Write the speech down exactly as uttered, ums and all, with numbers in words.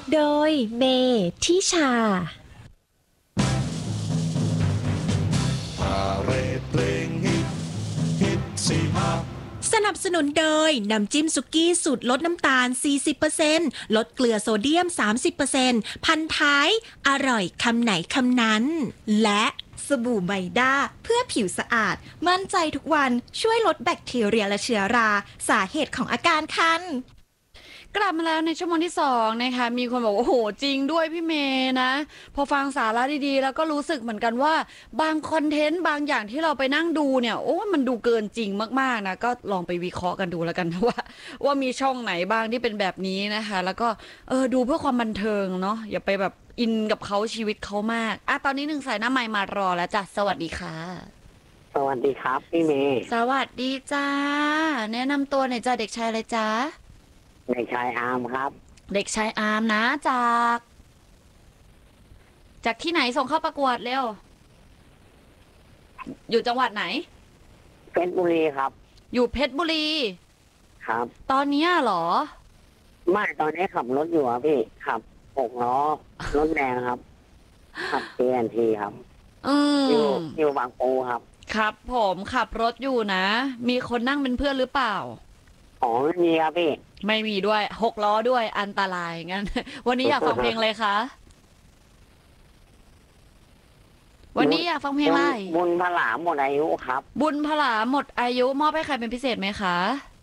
โดยเมทิชาพาเรดเพลงฮิตฮิตสี่ห้าสนับสนุนโดยน้ำจิ้มสุกี้สูตรลดน้ำตาล สี่สิบเปอร์เซ็นต์ ลดเกลือโซเดียม สามสิบเปอร์เซ็นต์ พันท้ายอร่อยคำไหนคำนั้น และสบู่ไมด้าเพื่อผิวสะอาดมั่นใจทุกวันช่วยลดแบคทีเรียและเชื้อราสาเหตุของอาการคันกลับมาแล้วในชั่วโมงที่สองนะคะมีคนบอกว่าโอ้โหจริงด้วยพี่เมย์นะพอฟังสาระดีๆแล้วก็รู้สึกเหมือนกันว่าบางคอนเทนต์บางอย่างที่เราไปนั่งดูเนี่ยโอ้มันดูเกินจริงมากๆนะก็ลองไปวิเคราะห์กันดูแล้วกันว่าว่ามีช่องไหนบ้างที่เป็นแบบนี้นะคะแล้วก็เออดูเพื่อความบันเทิงเนาะอย่าไปแบบอินกับเขาชีวิตเขามากอ่ะตอนนี้หนึ่งสายหน้าไมค์มารอแล้วจ้ะสวัสดีค่ะสวัสดีครับพี่เมย์สวัสดีจ้าแนะนำตัวหน่อยจ้าเด็กชายอะไรจ้าเด็กชายอาร์มครับเด็กชายอาร์มนะจากจากที่ไหนส่งเข้าประกวดเร็วอยู่จังหวัดไหนเพชรบุรีครับอยู่เพชรบุรีครับตอนนี้เหรอไม่ตอนนี้ขับรถอยู่ครับพี่ขับหกล้อรถแดงครับขับ ที เอ็น ที ครับอืมอยู่อยู่บางปูครับครับผมขับรถอยู่นะมีคนนั่งเป็นเพื่อนหรือเปล่าอ๋อไม่มีครับพี่ไม่มีด้วยหกล้อด้วยอันตรายงั้นวันนี้อยากฟังเพลงอะไรคะวันนี้อยากฟังเพลงอะไรบุญพลาหมดอายุครับบุญพลาหมดอายุมอบให้ใครเป็นพิเศษไหมคะ